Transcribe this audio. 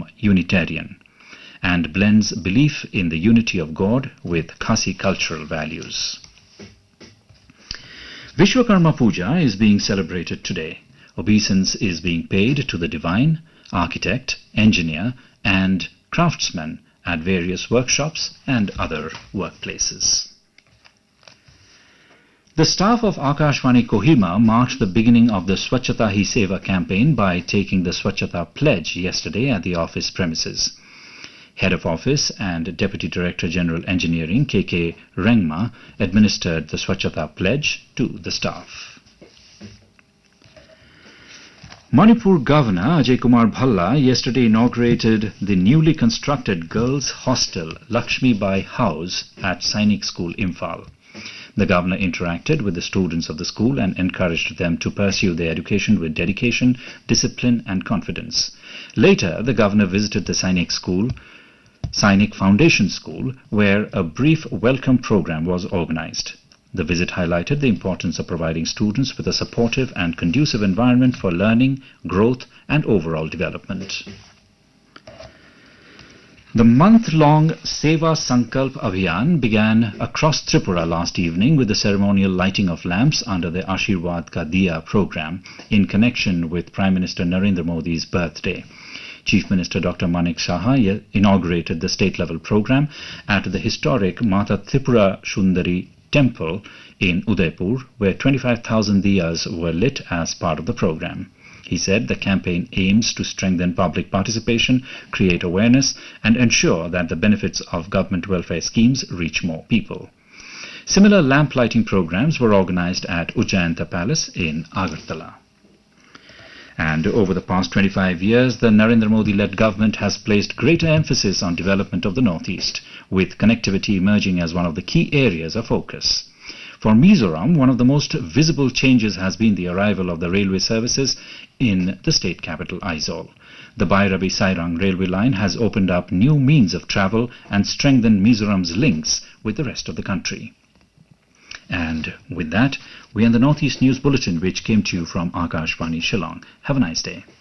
Unitarian and blends belief in the unity of God with Khasi cultural values. Vishwakarma Puja is being celebrated today. Obeisance is being paid to the divine, architect, engineer and craftsman at various workshops and other workplaces. The staff of Akashvani Kohima marked the beginning of the Swachhata Hi Seva campaign by taking the Swachhata pledge yesterday at the office premises. Head of Office and Deputy Director General Engineering K.K. Rengma administered the Swachhata pledge to the staff. Manipur Governor Ajay Kumar Bhalla yesterday inaugurated the newly constructed girls' hostel Lakshmi Bai House at Sainik School, Imphal. The governor interacted with the students of the school and encouraged them to pursue their education with dedication, discipline and confidence. Later, the governor visited the Sainik Foundation School, where a brief welcome program was organized. The visit highlighted the importance of providing students with a supportive and conducive environment for learning, growth and overall development. The month-long Seva Sankalp Abhiyan began across Tripura last evening with the ceremonial lighting of lamps under the Ashirwad Ka Diya program in connection with Prime Minister Narendra Modi's birthday. Chief Minister Dr. Manik Saha inaugurated the state-level program at the historic Mata Tripura Shundari Temple in Udaipur, where 25,000 diyas were lit as part of the program. He said the campaign aims to strengthen public participation, create awareness and ensure that the benefits of government welfare schemes reach more people. Similar lamp lighting programs were organized at Ujjayanta Palace in Agartala. And over the past 25 years, the Narendra Modi-led government has placed greater emphasis on development of the Northeast, with connectivity emerging as one of the key areas of focus. For Mizoram, one of the most visible changes has been the arrival of the railway services in the state capital Aizawl. The Bairabi-Sairang railway line has opened up new means of travel and strengthened Mizoram's links with the rest of the country. And with that, we end the Northeast News Bulletin, which came to you from Akashvani Shillong. Have a nice day.